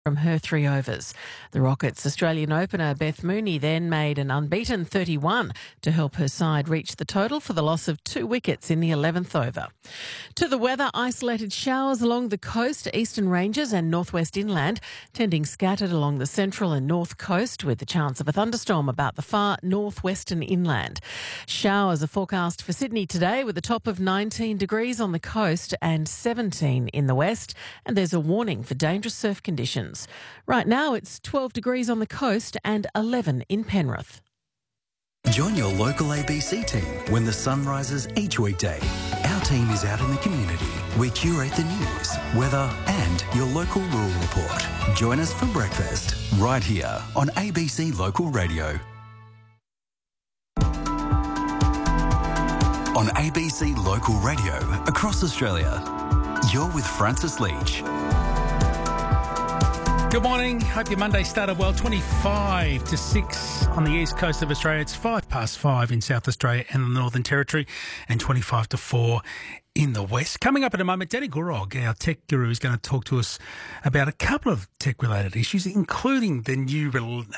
from her 3 overs. The Rockets' Australian opener Beth Mooney then made an unbeaten 31 to help her side reach the total for the loss of 2 wickets in the 11th over. To the weather, isolated showers along the coast, eastern ranges and northwest inland, tending scattered along the central and north coast with the chance of a thunderstorm about the far northwestern inland. Showers are forecast for Sydney today with a top of 19 degrees on the coast and 17 in the west, and there's a warning for dangerous surf conditions. Right now it's 12 degrees on the coast and 11 in Penrith. Join your local ABC team when the sun rises each weekday. Our team is out in the community. We curate the news, weather and your local rural report. Join us for breakfast right here on ABC Local Radio. On ABC Local Radio across Australia, you're with Francis Leach. Good morning. Hope your Monday started well. 25 to 6 on the east coast of Australia. It's 5:05 in South Australia and the Northern Territory, and 25 to 4 in the west. Coming up in a moment, Danny Gorog, our tech guru, is going to talk to us about a couple of tech-related issues, including the new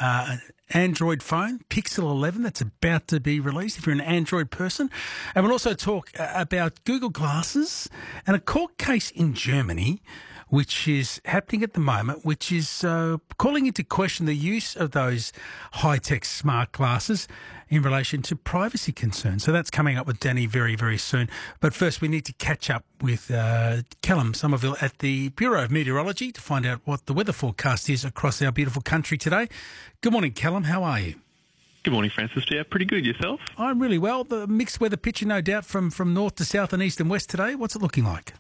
Android phone, Pixel 11, that's about to be released if you're an Android person. And we'll also talk about Google Glasses and a court case in Germany which is happening at the moment, which is calling into question the use of those high-tech smart glasses in relation to privacy concerns. So that's coming up with Danny very, very soon. But first, we need to catch up with Callum Somerville at the Bureau of Meteorology to find out what the weather forecast is across our beautiful country today. Good morning, Callum. How are you? Good morning, Francis. Yeah, pretty good. Yourself? I'm really well. The mixed weather picture, no doubt, from north to south and east and west today. What's it looking like?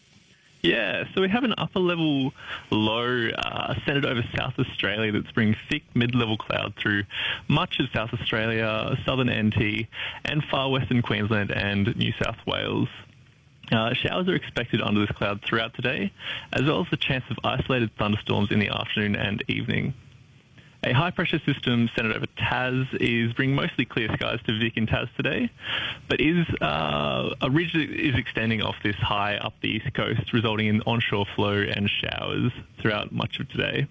Yeah, so we have an upper-level low centred over South Australia that's bringing thick mid-level cloud through much of South Australia, southern NT, and far western Queensland and New South Wales. Showers are expected under this cloud throughout today, as well as the chance of isolated thunderstorms in the afternoon and evening. A high-pressure system centred over Tas is bringing mostly clear skies to Vic and Tas today, but a ridge is extending off this high up the east coast, resulting in onshore flow and showers throughout much of today.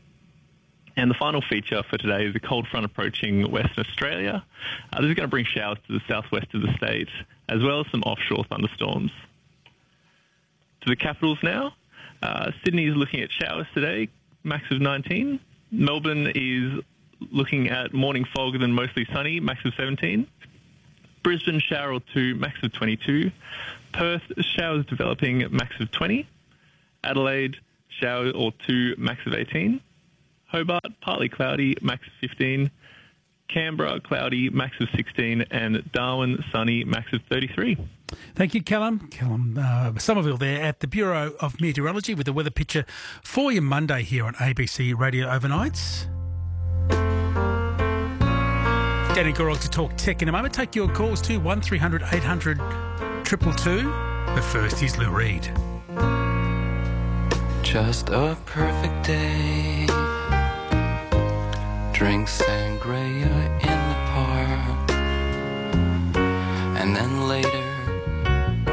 And the final feature for today is a cold front approaching Western Australia. This is going to bring showers to the southwest of the state, as well as some offshore thunderstorms. To the capitals now. Sydney is looking at showers today, max of 19. Melbourne is looking at morning fog and mostly sunny, max of 17. Brisbane, shower or two, max of 22. Perth, showers developing, max of 20. Adelaide, shower or two, max of 18. Hobart, partly cloudy, max of 15. Canberra, cloudy, max of 16. And Darwin, sunny, max of 33. Thank you, Callum. Callum Somerville there at the Bureau of Meteorology with the weather picture for your Monday here on ABC Radio Overnights. Danny Gorog to talk tech in a moment. Take your calls to 1300 800 222. But first, here's Lou Reed. Just a perfect day. Drink sangria in the park. And then later